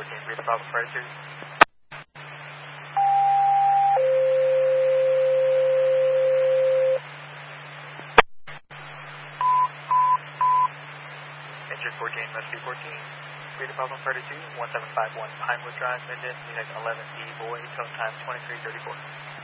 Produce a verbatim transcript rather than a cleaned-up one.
fourteen, read the Falcon Freighter two. Engine fourteen, Rescue fourteen, read the Falcon Freighter two, one seven five one Pinewood Drive, Minden, Unit eleven D, Boy, tone time twenty-three thirty-four.